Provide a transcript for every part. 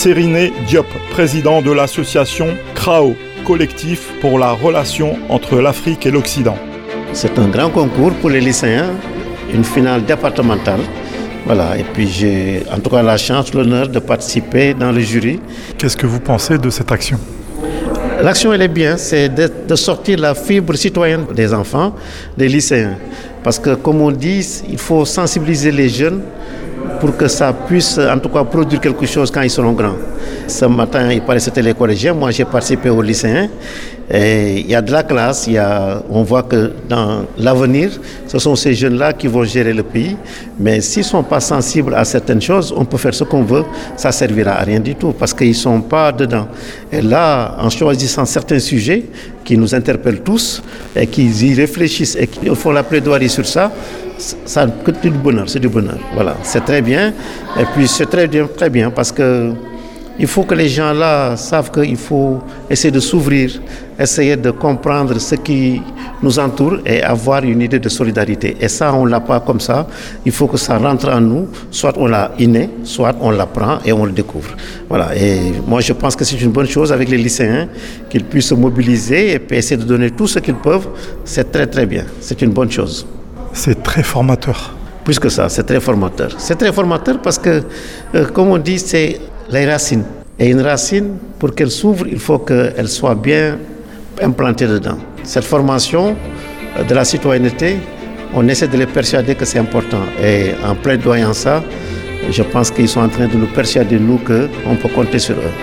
Seriné Diop, président de l'association CRAO, collectif pour la relation entre l'Afrique et l'Occident. C'est un grand concours pour les lycéens, une finale départementale. Voilà, et puis j'ai en tout cas la chance, l'honneur de participer dans le jury. Qu'est-ce que vous pensez de cette action ? L'action, elle est bien, c'est de sortir la fibre citoyenne des enfants, des lycéens. Parce que, comme on dit, il faut sensibiliser les jeunes pour que ça puisse, en tout cas, produire quelque chose quand ils seront grands. Ce matin, il paraît que c'était les collégiens. Moi, j'ai participé aux lycéens. Et il y a de la classe. On voit que dans l'avenir, ce sont ces jeunes-là qui vont gérer le pays. Mais s'ils ne sont pas sensibles à certaines choses, on peut faire ce qu'on veut. Ça ne servira à rien du tout parce qu'ils ne sont pas dedans. Et là, en choisissant certains sujets qui nous interpellent tous et qu'ils y réfléchissent et qu'ils font la plaidoirie sur ça, c'est du bonheur, c'est du bonheur. Voilà, c'est très bien. Et puis c'est très bien parce que il faut que les gens là savent qu'il faut essayer de s'ouvrir, essayer de comprendre ce qui nous entoure et avoir une idée de solidarité. Et ça, on ne l'a pas comme ça. Il faut que ça rentre en nous. Soit on l'a inné, soit on l'apprend et on le découvre. Voilà. Et moi, je pense que c'est une bonne chose avec les lycéens qu'ils puissent se mobiliser et puis essayer de donner tout ce qu'ils peuvent. C'est très, très bien. C'est une bonne chose. C'est très formateur. Plus que ça, c'est très formateur. C'est très formateur parce que, comme on dit, c'est les racines. Et une racine, pour qu'elle s'ouvre, il faut qu'elle soit bien implantée dedans. Cette formation de la citoyenneté, on essaie de les persuader que c'est important. Et en plaidoyant ça, je pense qu'ils sont en train de nous persuader, nous, qu'on peut compter sur eux.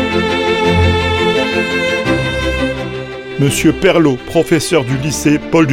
Monsieur Perlot, professeur du lycée Paul